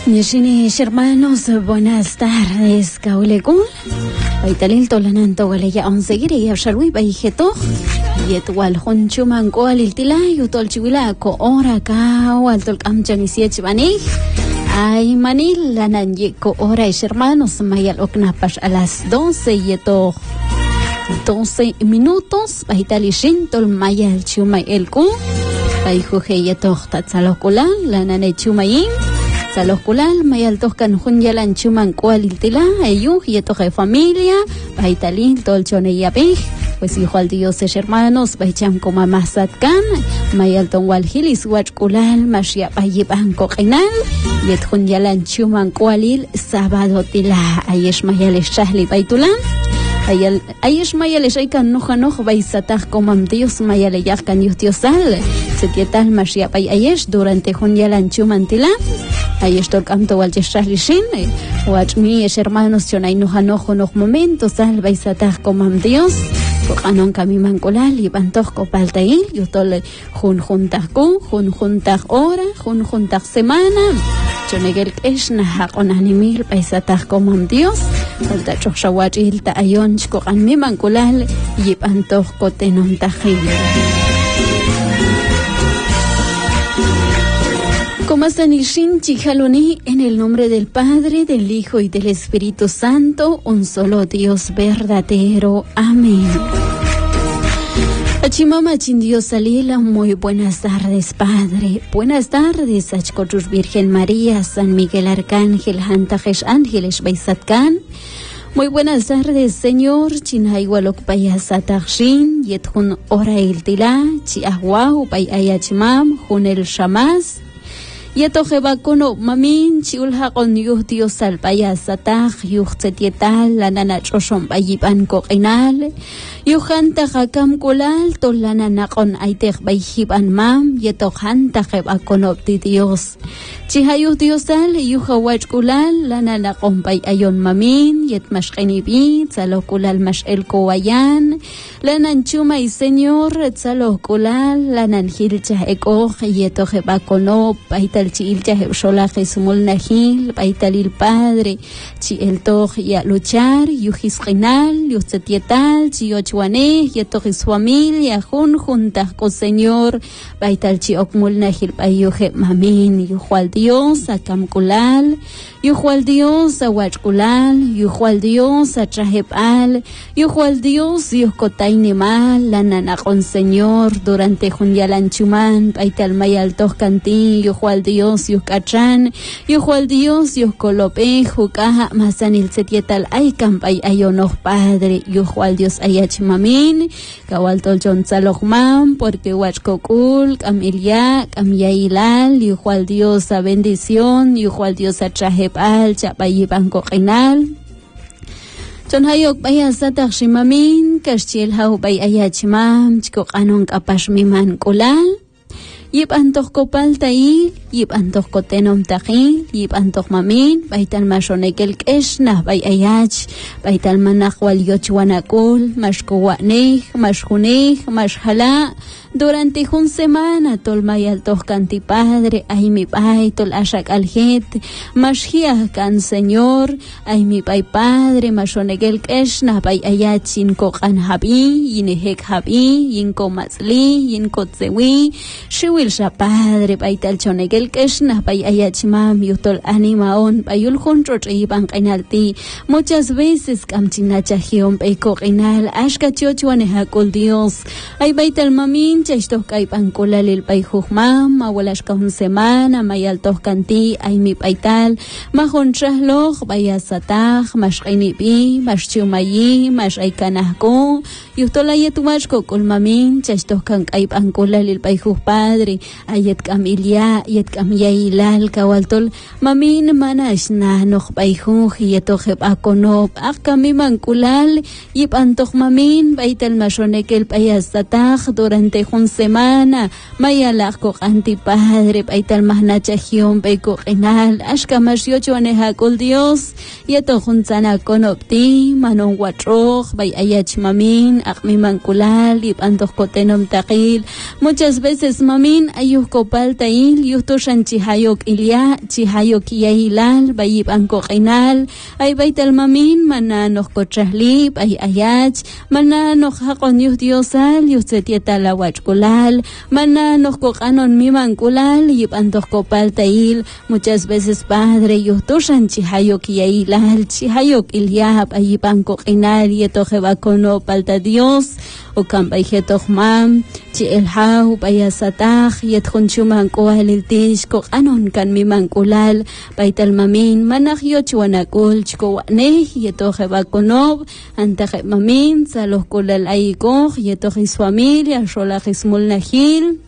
Mis hermanos, buenas tardes, Kaulegul. Baitalil tolananto galeya onseguire y absharui baijeto. Yetwal honchuman koal iltila yutol chiwila ko ora ka waltol kamchang siech bani. Ay manil lanan ko ora es hermanos mayal oknapash a las 12 yeto 12 minutos. Baitalishin tol mayal chumay elku. Baijuje yeto tatzalokulan lanan chumayim. Los culal, mayal toscan junyalan chuman cualiltila, ayuj y toje familia, baitalin, tolchone y apej, pues hijo al Dios es hermanos, baicham como masatkan, mayal tongualgilis, wach culal, mashia payiban coquenal, y et junyalan chuman cualil, sábado tila, ayesh mayal shahli baitulan. Ayesh mayal shaikan nojanoj baisataj como Dios mayal yahkan yustiosal, setietal mashia pay ayesh durante junyalan chuman tila. Ahí estoy canto al Yeshalishin, watch mi es hermanos chonay nojanojo nos momentos salva y sataj como Dios, cocanon camiman colal y bantos copaltail, yo tole juntas hora, juntas semana, chonegel eshna hakon animil paisataj como Dios, falta choshawach ilta ayon cocan mi mancolal y bantos cotenon tajil. Comasanishin Chijaloni, en el nombre del Padre, del Hijo y del Espíritu Santo, un solo Dios verdadero. Amén. Achimama Chindios Salila, muy buenas tardes, Padre. Buenas tardes, Achcochus Virgen María, San Miguel Arcángel, Hantajesh Ángeles Baisatkan. Muy buenas tardes, Señor. Chinhaigualok Payasatakshin, Yethun Ora Iltila, Chiahuau, Payayachimam, Junel Shamas. Yatoje bakono mamin chiulha con Dios salpaya sataj yuxetietal la nana choshon bayiban coqinal yuhanta hakam kulal tolanana con aitej bayiban mam yatohanta bakono di Dios chihayu diosal yuhawach kulal la nana con bay ayon mamin yetmashqeni bi tsalo kulal mash el kowayan la nanchuma y señor tsalo kulal la nanjilcha eko yetoje bakono baital Chil Yaheushola Jesumul Nahil, Baitalil Padre, Chi el Toj y a luchar, Yujis Renal, Yusetietal, Chiochuane, Yetojis familia, juntas con Señor, Baital Chi Okmul Nahil, Bayuje Mamin, Yujual Dios, a Camculal, Yujual Dios, a Huachculal, Yujual Dios, a Chahepal, Yujual Dios, Yuskotainimal, la nana con Señor, durante Junyalan Chuman, Baital Mayal Toscanti, Yujual Dios, Yucachan, Yujual Dios, Yuscolope, Jucaja, Masanil Setietal, Aycampay, Ayonoch Padre, Yujual Dios, Ayachmamin, Kawaltol Jonzalojman, porque Huachcocul, Camilia, Camiailal, Yujual Dios, a bendición, Yujual Dios, a Chahepal, Chapayiban Coquinal. Chonhayok Bayasatak Shimamin, Kashchiel Hau Bay Ayachmam, Chikokanon Kapashmiman Kulal. Yip antoch kopal tail, yip antoch kotenom taji, yip antoch mamin, baital mashonekel keshna, bay ayach, baital manach wal yochwanakul, mashkowaneh, mashjuneh, mashhala. Durante jun semana tol mayal toscanti Padre, ay mi pai tol ashak aljet, mashhiah kan Señor, ay mi pai Padre, mashonegel keshna, bay ayachin kokan habi, yinehek habi, yinko matzli, yinko tzewi, shiwil sha Padre, baital chonegel keshna, bay ayachmam, yutol animaon, bayul juntroch iban kainalti, muchas veces kamchinachahion, beiko kainal, ashka chochwanehakul Dios, ay baital mamin, Chaystoh kaipan kulal il payjujmam, awalash kahun semana, mayal toscanti, ay mi paital, mahon shahloch, bayasataj, mashqinibi, mashchumayi, mashaikanahko, yutolayetumashko kulmamin, chaystoh kan kaipan kulal il payjuj Padre, ayet kamilia, yet kamiyailal, kawaltol, mamin manash na noh payjuj, yetoheb akonop, akamiman kulal, yip antoh mamin, baital mashonekel payasataj, durante un semana, mayalako antipadre, paital mahnachajion, peiko enal, ashkamasyocho anehakul Dios, yeto junzana konopti, manon watroj, bay ayach mamin, akmi mankulal, y pantos kotenom takil. Muchas veces mamin, ayuh kopal tail, yuhto shan chihayok ilya, chihayok yailal, bayib anko enal, ay baital mamin, mananos kochahlip, ay ayach, mananos hakon yuh diosal, yuh setieta la wachkulal, mananos kokanon mi mankulal, yib antos kopal tail. Muchas veces padre, yuhto shan chihayok yailal, chihayok ilyab, ayib anko enal, yeto jebakono palta Dios, o kambay jetoch mam, chi elhau, bayasatach, yet hunchuman ko haliltish, ko anon kan mi mankulal, baital mamin, manach yochuanakul, chko wane, yeto jebakono, antaje mamin, salos kulal ayikoch, yeto his familia, sholach ismul nahil,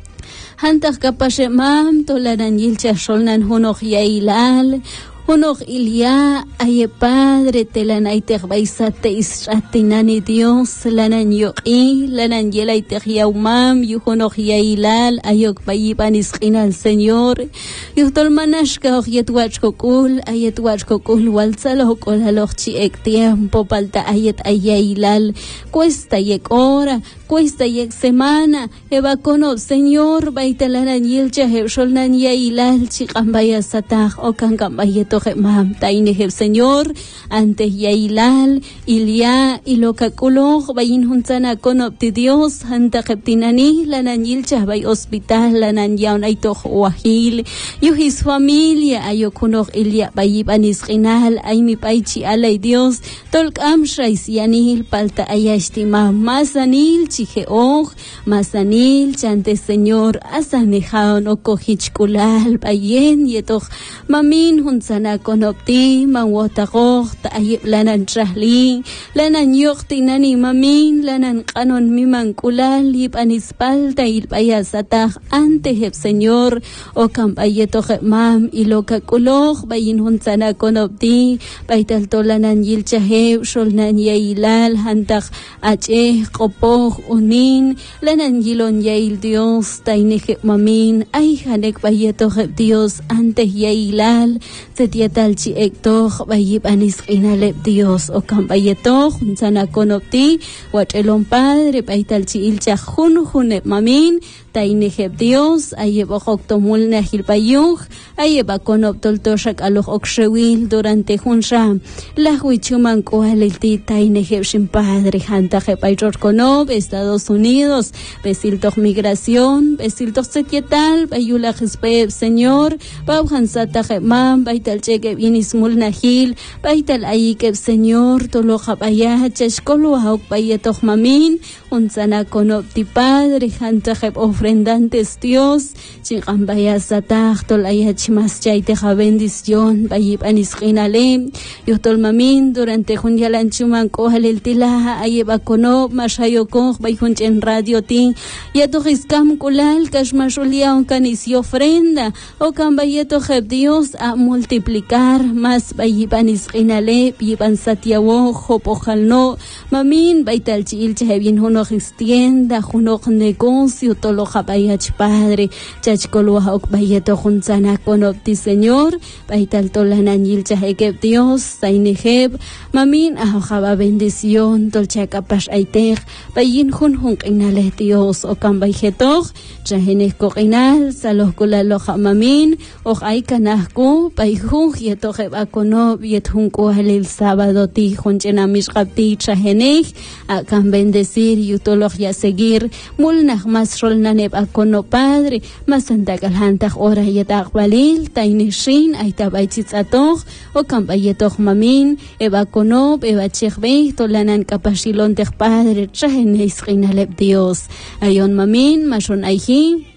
Hantak kapashe mam, tolaran yilcha sholnan hunoch yailal, Honor Ilya, aye padre, telanay terbaisate isratinani Dios, lanan yoki, lanan yelay teryaumam, yuhonor yailal, ayok bayiban iskinal Señor, yuhtolmanashka yetwachkokul, ayetwachkokul, walsalokol alochi ek tiempo, palta ayet ayailal, cuesta yek hora, cuesta yek semana, evacono Señor, baitalanan yilcha hebsholnan yailal, chikambaya satach, o kankambayet Mam taineheb Señor antes yailal Ilya ilokakuloj bayin hunsana konopti Dios anta keptinani lanan yilchah bay hospital lanan yaun aitoh wahil yuhis familia ayokunoj Ilya bayib anisqinal ay mi paichi alay Dios tolk amshrais yanil palta ayashtima masanil chijeoj masanil chante Señor asanejaon okohichkulal bayen yetoh mamin hunsana konopti manwotaqoq ta'ayib lanan trahli lanan yoqti nani mamin lanan qanon miman kulal yib anispalta ilpayasataq ante heb Señor o kampayetoq mam iloka kuloj bayin hunsana konopti baital tolanan yilchaheb sholnan yailal hantaq acheh qopoj unin lanan yilon yail Dios taineheb mamin ay hanek bayetoq Dios ante yailal Setiatal chi ektoch bayib anisqinaleb Dios o kambayetoch unsana konopti watelon padre baital chi ilcha huneb mamin taineheb Dios ayeb oktomul nahil bayuch ayeb akonop toltoshak aloch okshewil durante hunsha la huichuman koalilti taineheb shin padre hantaje payror konob Estados Unidos besiltoch migración besiltoch setietal bayula jespeb Señor bauhansataje mam baital cheke binismul nahil baital ayikeb Señor toloja bayah cheshkolo hauk bayetoch mamin unsana konopti padre hantaje ofrendantes Dios chingambaya satach tol ayachmas chaiteja bendición bayib anisqinale yotol mamin durante junyalan chuman kohalil tilaha ayeba kono mashayokoj bayhunch en radio ti yatojiskam kulal kashmashuliaon kanis y ofrenda o kambayetoj Dios a multiplicar más bayib anisqinale biban satiawo jopojalno mamin baital chil chebin huno tienda huno negocio toloja bayach padre chachkolwa ok bayeto hunsana konopti Señor baital tolanan yilchahekeb Dios taineheb mamin ahojaba bendición tolchakapash aitej bayin hun inale Dios o kambayjetoj chahenek koinal salos kulaloja mamin o ay kanahku bayhuj yetoje bakono yethun kohalil sábado ti hunchena mishqapti chahenek akan bendecir yutoloj ya seguir mulnah mas rolnaneb akono padre mas antakalhantaj ora yetaqbalil tainishin aitabaichitzatoj o kambayetoj mamin ebakono ebachejbe tolanan kapashilontej padre chahenek isqinaleb Dios ayon mamin mashon ayhi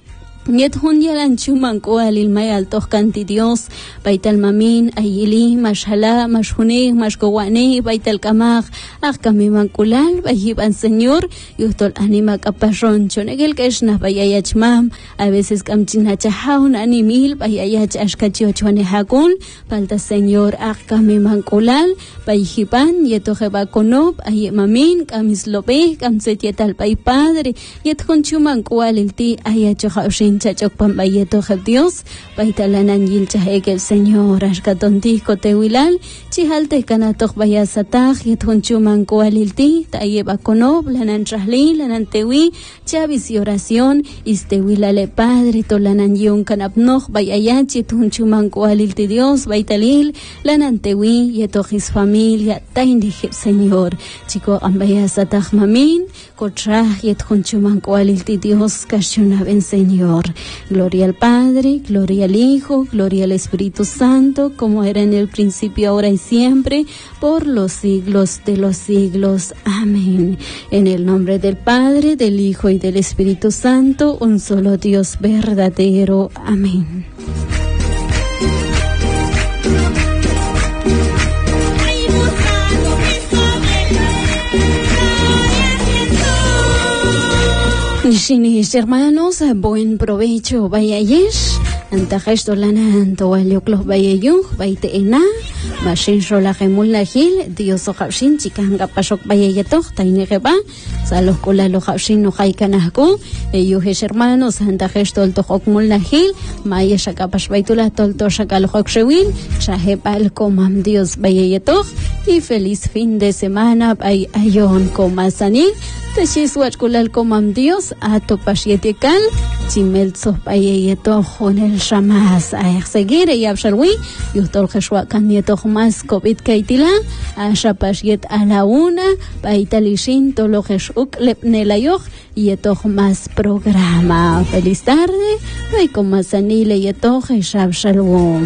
Yet hunyalan chuman kual ilmay altos kanti Dios baital mamin ayili mashala mashune mashkowane baital kamag akami mankulal bayiban señor yustol anima kapashon chonegel keshna bayayach mam a veces kamchina chahaun animil bayayach ashkachio chone hakun palta señor akami mankulal bayiban yetoje bakonob ay mamin kamislobe kamsetietal bay padre yet hunchuman kual ilti ayacho haushin chachok pambayeto Dios baitalanan yilchahe que el Señor ashkatontico tewilal chihalte kanatok bayasatag yethunchuman kualilti tayeba konob lanan trahli lanan tewi chavis y oración istewilale padre tolanan yun kanapnoj bayayachi yethunchuman kualilti Dios baitalil lanan tewi yetohis familia taindije Señor chico ambayasatag mamin kotrah yethunchuman kualilti Dios kashuna ben Señor. Gloria al Padre, gloria al Hijo, gloria al Espíritu Santo, como era en el principio, ahora y siempre, por los siglos de los siglos. Amén. En el nombre del Padre, del Hijo y del Espíritu Santo, un solo Dios verdadero. Amén. Mis hermanos, buen provecho, vaya yesh, antajesh dolanan toaloklos vaya yuh, vaite ena, mashin rolajemul najil, Dios ojabshin, chikanga pasok vaya yetoch, tainegeba, salos kola lojabshin no haikanahko, yuhesh hermanos, antajesh toltojokmul najil, maya shakapash vaitula tolto shakalojokshewil, shahepal komam Dios vaya yetoch, y feliz fin de semana, bay ayon komasanil, Teshiswachkulal komam Dios ato pasietikal chimelzo payeto jonel shamas a seguir y abshalwi yustol khashwa kanieto mas covid kaitila asha pasiet a la una paitalishin tolo khashuk lepnelayoch yeto mas programa. Feliz tarde y komasanile yeto khashabshalwo.